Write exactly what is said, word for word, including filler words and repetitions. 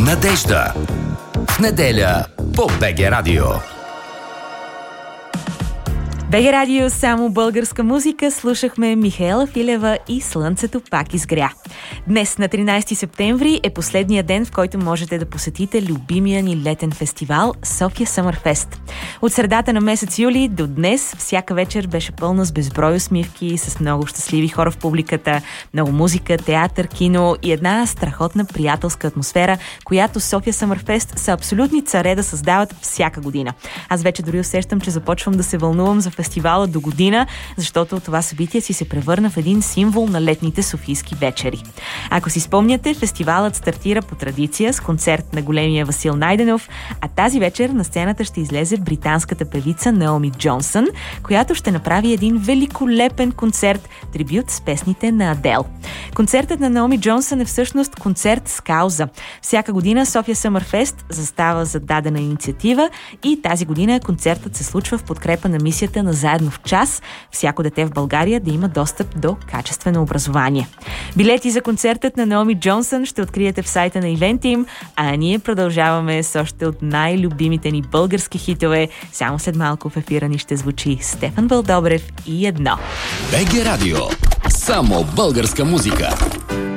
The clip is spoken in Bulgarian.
Надежда. В неделя по БГ Радио. БГ Радио, само българска музика. Слушахме Михаела Филева и Слънцето пак изгря. Днес, на тринайсети септември, е последния ден, в който можете да посетите любимия ни летен фестивал София Съмърфест. От средата на месец юли до днес всяка вечер беше пълна с безброй усмивки, с много щастливи хора в публиката, много музика, театър, кино и една страхотна приятелска атмосфера, която София Съмърфест са абсолютни царе да създават всяка година. Аз вече дори усещам, че започвам да се вълнувам за фестивала до година, защото това събитие си се превърна в един символ на летните софийски вечери. Ако си спомняте, фестивалът стартира по традиция с концерт на големия Васил Найденов, а тази вечер на сцената ще излезе британската певица Наоми Джонсън, която ще направи един великолепен концерт, трибют с песните на Адел. Концертът на Наоми Джонсън е всъщност концерт с кауза. Всяка година София Съмърфест застава за дадена инициатива и тази година концертът се случва в подкрепа на мисията на Заедно в час, всяко дете в България да има достъп до качествено образование. Билети за концертът на Наоми Джонсън ще откриете в сайта на ивента им, а ние продължаваме с още от най-любимите ни български хитове. Само след малко в ефира ни ще звучи Стефан Вълдобрев и едно. БГ Радио. Само българска музика.